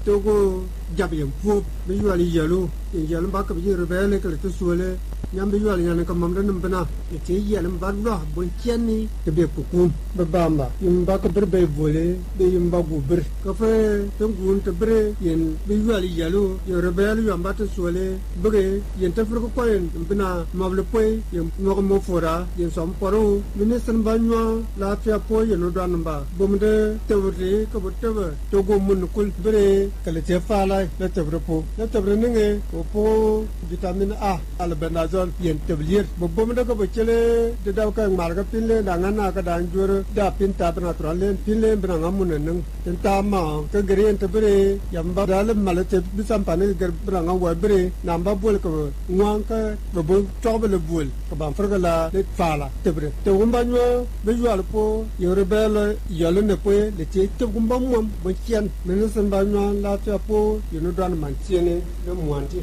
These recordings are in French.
togo jabi pu be yuali yalo yalo ba ka bi rebele ka to suole nyam be yuali yana ka mamda nam bana te yalam ba lo bon tiani te be pukum ba bamba yim ba ka berbe vole be yim ba gubr ka fe tongun te bre yen be yuali yalo yo rebele yo amba to suole bre yen te fro ko yen bana mable poy yim no mo fora yen som poro ministre banwa la fia po yen no dan ba bomde te wure ka botewa togo mun kul bre ka le te fala la te bropo la te brenenge opo vitamin A albendazole yen tablir bobom da ko bechele de da ka marga pinle dangana ka danjur da pinta natural len pinle branga munen tenta ma ka green tebre yamba dal malate bisam pane branga wa bre namba bol ko ngwanka bobo tobele bol ka ban frgala le fala tebre te umbanyo be yual po yorebel yalo ne po le te gumbam mom bo kien menesen banyo la ta po yunu dan man tiene le muanti.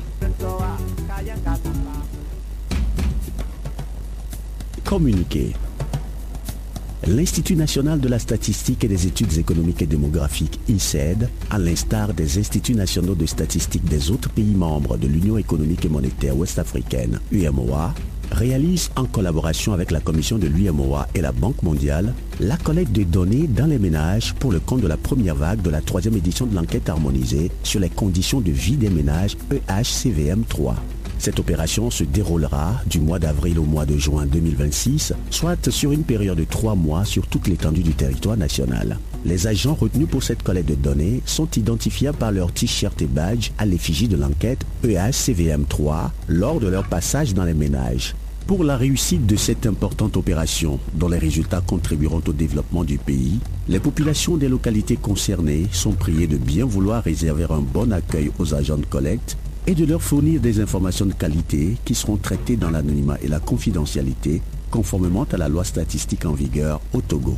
Communiqué. L'Institut national de la statistique et des études économiques et démographiques, INSEAD, à l'instar des instituts nationaux de statistique des autres pays membres de l'Union économique et monétaire ouest-africaine, UEMOA, réalise en collaboration avec la commission de l'UEMOA et la Banque mondiale la collecte de données dans les ménages pour le compte de la première vague de la 3e édition de l'enquête harmonisée sur les conditions de vie des ménages EHCVM3. Cette opération se déroulera du mois d'avril au mois de juin 2026, soit sur une période de 3 mois sur toute l'étendue du territoire national. Les agents retenus pour cette collecte de données sont identifiables par leur t-shirt et badge à l'effigie de l'enquête EHCVM3 lors de leur passage dans les ménages. Pour la réussite de cette importante opération, dont les résultats contribueront au développement du pays, les populations des localités concernées sont priées de bien vouloir réserver un bon accueil aux agents de collecte et de leur fournir des informations de qualité qui seront traitées dans l'anonymat et la confidentialité, conformément à la loi statistique en vigueur au Togo.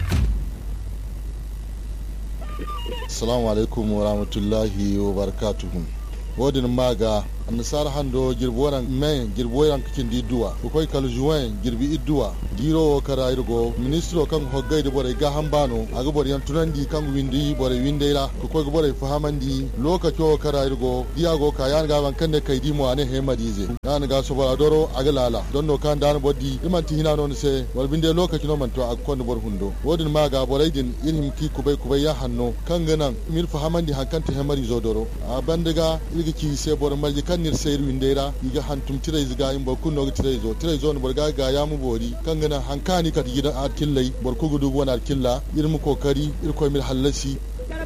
Assalamu alaikum wa rahmatullahi wa barakatuhu. Wodin maga annasar hando girboran men girboyan kikin di duwa ko kal juin girbi idduwa diro kara irgo ministro kan hoggayde bore ga hambano aga bore yan tunandi kan windi bore windeira ko bore fahamandi lokaco kara irgo diago ka yan ga ban kanne kai dimo ane hemadize nan ga so bara doro aga lala donno kan dan boddi imanti hina non se wal binde lokaci no man to akon bor hundo wodin maga bore din ilhim ki kubay ya hanno kan ganan mir fahamandi hankanta hemari zo doro a bandaga ilgi se bor malji kanir seyru indera iga hantum tiray ziga imbo kunno tiray zo no borga ga yamu bori kangana hankani kat gida arkillai bor ko gudu wona arkilla irmu kokari irko mil halasi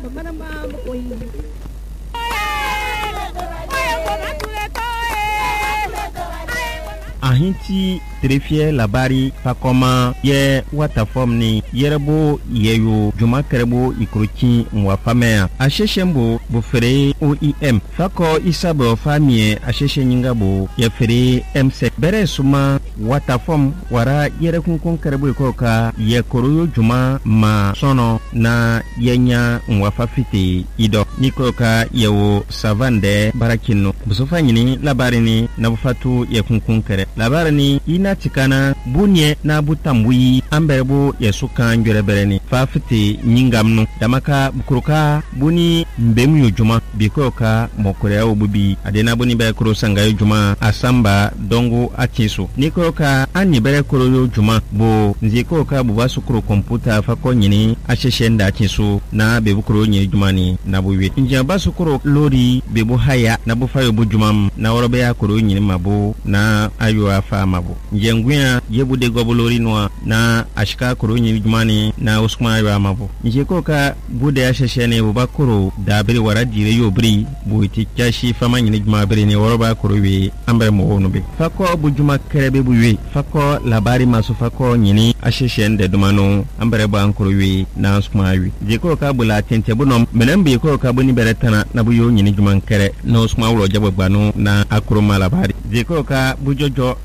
ahinti trefie labari fakoma ye watafom ni yerebo yeyo juma kerebo ikroki mwafamea asheshembo bufere OEM fako isabo famie asheshe nyingabo ye fere MC bere suma watafom wara yere kunkun kerebo ikoka ye koroyo juma ma sono na yenya mwafafite ido nikoka yewo savande barakino busofa nyini labari ni nabufatu ye kunkun kere labari ni ina tikana bunye na butambui amberebo yesuka ngerebereni fafiti nyingamnu damaka bukuruka buni mbemu yojuma bikoka mokore obubi adena buni be kuro sanga yojuma asamba dongo atiso nikoka ani bere kuro yojuma bo nzikoka bubasu kuro computer fako nyini asheshenda atiso na bebukuro nyi jumani na buwe njamba sukuro lori bebu haya na bufayo bujumam na orobe ya kuro nyini mabo na ayo afa mabo njenguya yebude gobolori noa na ashika kuro nyi jumani na usma ya mabo njeko ka bude ya sheshene bubakuro dabiri waradire yobri buiti kashi fama nyi juma bere ne woroba kuro we ambre mo onube fako bujuma kerebe buwe fako labari masu fako nyini asheshende dumano ambre ba kuro we na usma we jeko ka bula tente bunom menembe ko ka buni beretana na buyo nyini juma kere na usma wo jabo gbanu na akuro malabari jeko ka bujojo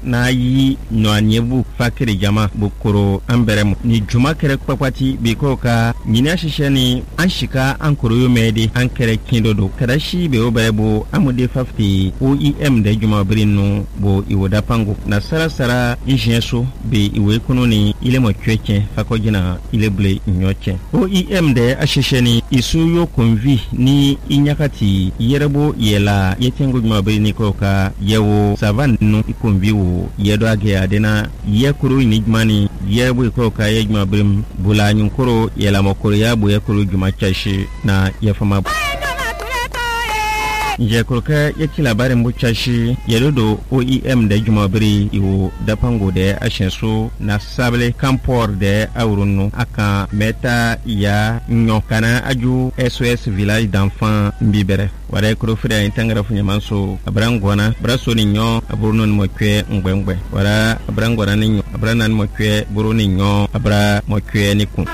na yi no anyebu fakiri jama bukoro amberem ni juma kere kpapati biko ka nyina shisheni anshika ankoro yomedi ankere kindodo kadashi be oberebo amude 50 OEM de juma brinu bo iwoda pango na sara injenso be iwe kunoni ile mo tweke fakojina ile ble nyoche OEM de ashisheni isuyo konvi ni inyakati yerebo yela yetengo juma brinu ko ka yewo savan no ikonvi wo yedo age adena yekuru ni jmani yebu ko ka yejma brim bula nyunkoro yela mokoro yabu yekuru juma chashi na yefama je kurka yake labarin bucashi yelodo OEM da jumabiri iwo da pango da ashenso na sable kampor da aurunu aka meta ya nyokana aju SOS village d'enfants mbibere wara kuro fida intangara funya manso abrangwana braso ni nyo aburun mokwe ngwengwe wara abrangwana ni nyo abranan mokwe buruni nyo abra mokwe niku.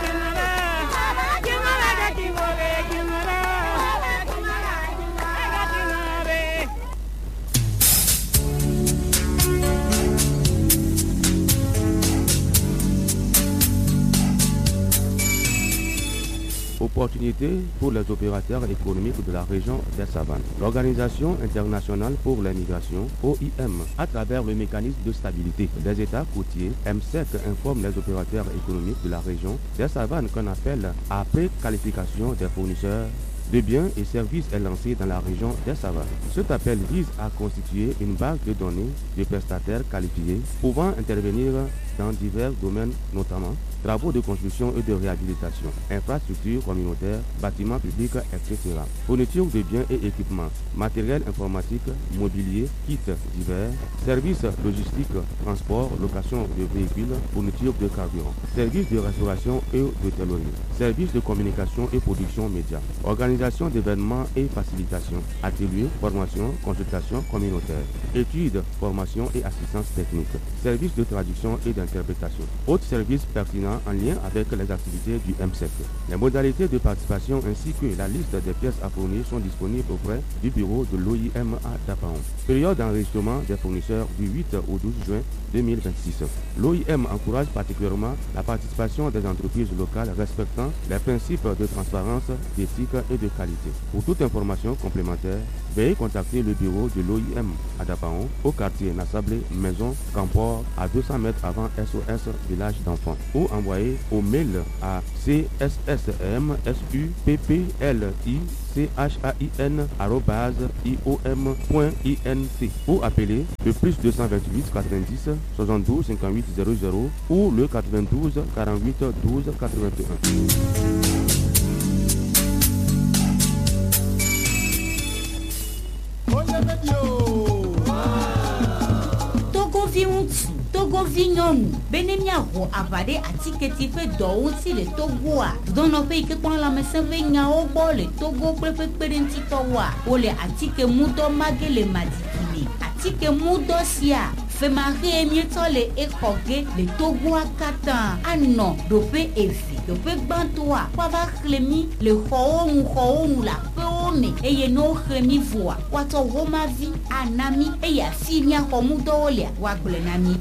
Opportunité pour les opérateurs économiques de la région des Savanes. L'Organisation internationale pour les migrations, OIM, à travers le mécanisme de stabilité des États côtiers, MSEC informe les opérateurs économiques de la région des Savanes qu'on appelle à préqualification des fournisseurs de biens et services est lancé dans la région des Savanes. Cet appel vise à constituer une base de données de prestataires qualifiés pouvant intervenir dans divers domaines, notamment travaux de construction et de réhabilitation, infrastructures communautaires, bâtiments publics, etc. Fourniture de biens et équipements, matériel informatique, mobilier, kits divers, services logistiques, transport, location de véhicules, fourniture de carburant, services de restauration et d'hôtellerie, services de communication et production médias, organisation d'événements et facilitation, ateliers, formation, consultation communautaire, études, formation et assistance technique, services de traduction et d'interprétation, autres services pertinents en lien avec les activités du MSEC. Les modalités de participation ainsi que la liste des pièces à fournir sont disponibles auprès du bureau de l'OIM à Dapaon. Période d'enregistrement des fournisseurs du 8 au 12 juin 2026. L'OIM encourage particulièrement la participation des entreprises locales respectant les principes de transparence, d'éthique et de qualité. Pour toute information complémentaire, veuillez contacter le bureau de l'OIM à Dapaon, au quartier Nassablé, Maison, Camport, à 200 mètres avant SOS Village d'Enfants, ou envoyer au mail à csssmsuppplicain@iom.int ou appeler le plus 228 90 72 58 00 ou le 92 48 12 81. Togo vignon, benemiago avade atiketi fe douti le Togoa. Dono pe ke kon la mesen venya obo le Togo prefekperenti towa. Ole atike mudo magele madikini. Atike mudo sia. Fe mari emieto le ekoge le Togoa katan. Ano dope efi. Dope bantoa. Kwa va klemi le hoonu la peone. Eye no klemi voa. Wato roma vi anami. Eye finia homudo ole. Wagle nami.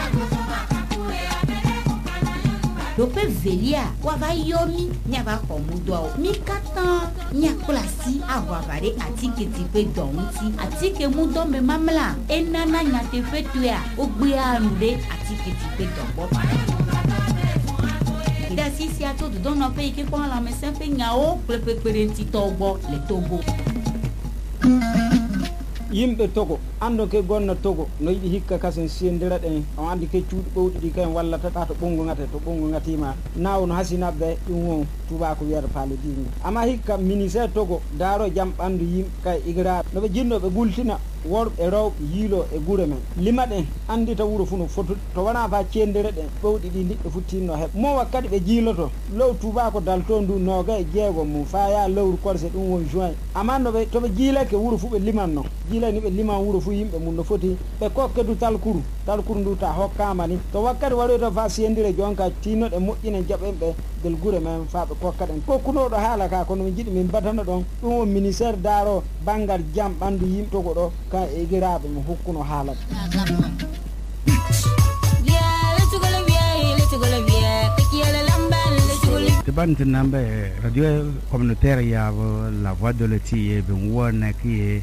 Dope velia wava yomi nyava komudo mi katan nyakolasi awavare atike tipe donti atike mudo me mamla enana nyate fetua ogbe anude atike tipe dombo ida sisi ato do no pe ke kon la mesen pe nyao prepare ti togo le Togo. Yimɓe Togo ando ke gonna Togo no yiɗi hikka kasen sendira ɗen on andi ke cuuɗi ɓowɗi ɗi kayen wallata ɗa to ɓongu ngate to ɓongu ngatima nawno hasinabɓe ɗum o tubako wiyata paale dingu ama hikka ministére Togo daaro jaam ɓandu yimɓe kay igiraɓe noɓe jinnoɓe ɓultina worɓe e rewɓe yiilo e guure men lima ɗen andi ta wuuro fu no fotude to wona fa cendere ɗen ɓowɗi ɗi ndiɗɗo futtinno heɓ mo wakkati ɓe jiiloto low tubako dal to ndu noga e jeegom mum fa ya lewru korse ɗum woni juin ama noɓe toɓe jiilake wuuro fu ɓe limanno jiilani ɓe liman wuuro fu yimɓe mum no foti ɓe kokkedu talkuru ndu ta hokkama ni to wakkati waɗoy to fa sendire jonka tinnoɗe moƴƴine jaɓenɓe del guure men fa ɓe kokkaɗen kokkunoɗo haala ka kono min jiiɗi min batano ɗon ɗum o ministére daaro banggal jaam ɓandu yimɓe Togo ɗo ka e giraɓe mo hokkuno haalata ban tinambe radio communautaire ya la voix de l'Eti et ben wona qui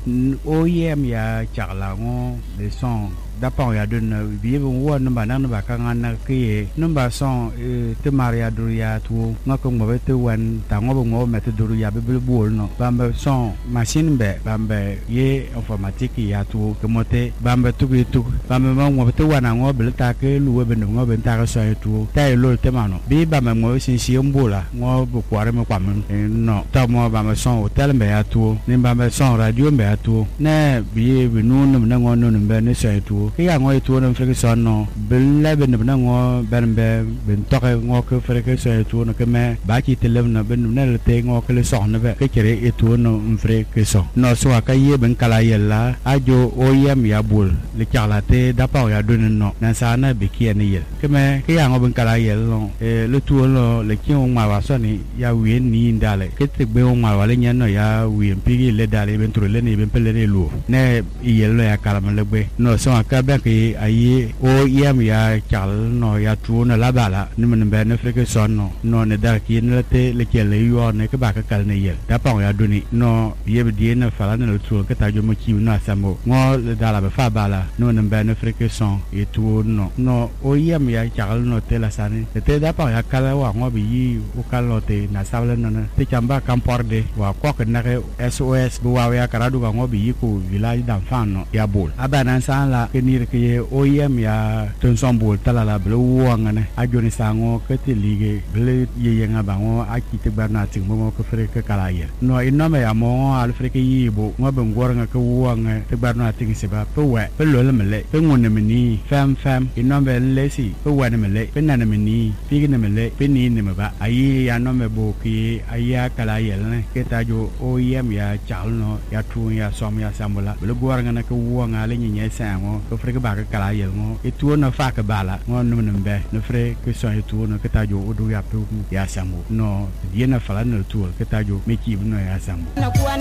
OIM ya charlango le son d'apon ya donne bien wona banan ba kangana qui number son te maria duria tu ngako mo te wan tango mo mete duria bebel bol no bamba son machine be bamba ye informatique ya tu kemote bamba tu bamba mo te wana ngo belta ke luwe ben ngo ben ta so tu tay lo te mano bi bamba mo sin si mbola ngo bu kware me kwam no ta mo bamba son hotel be ya tu ni bamba son radio be ya tu ne bi nu no na ngo no be ne so tu ke ya ngo tu no freke son no bella ben na ngo ben to ngo ke freke so tu no ke me ba ki telem na ben ne te ngo ke le son be ke kere e tu no freke so no so ka ye ben kala yella ajo OIM ya bul le charlate da pa ya donne no na sa na be ki ne yel ke me ke ya ngo ben kala yel no le tu no le ki on ma wa so ni ya wi ni ndale ke te be on ma wa le nyen no ya wi mpigi le dale ben tro le ni ben pele le lu ne yel no ya kala ma le be no so ka be ke ayi OIM ya chal no ya tu na la bala ni men be ne freke son no ne da ki ne te le ke le yo ne ke ba ka kal ne yel da pa ya doni no ye be die ne fala ne le tu ke ta jo mo ki na samo ngo le dala be fa bala no ne be ne freke son e tu no OIM ya chal no te la sani te da pa ya kala wa ngo bi yi o kala te na sawle no te chamba kamporde wa ko ke na SOS bu wa ya karadu ga ngo bi yi ko village d'enfant no ya bol abana san la ke ni ke OIM ya ton sombol tala la blo wanga ne ajoni sango ke te lige ble ye nga ba ngo akite barna ting mo ko fere ke kala ye no inome ya mo al fere ke yi bo ngo be ngor nga ke wanga te barna ting se ba pe we pe lo le mele pe ngone meni fam inome le si pe we ne mele pe na ne meni fi ne mele pe ni ne ba ayi ya no me bo ki aya kala ye ne ke ta jo OIM ya chal no ya tu ya som ya sambola blo gor nga na ke wanga le nyi sango ko fere ke ba ka kala ye ngo etu no fa ka bala ngo no mbe no fere ke so etu no ke ta jo odu ya pe ya sambo no ye na fala no tu ke ta jo me ki no ya sambo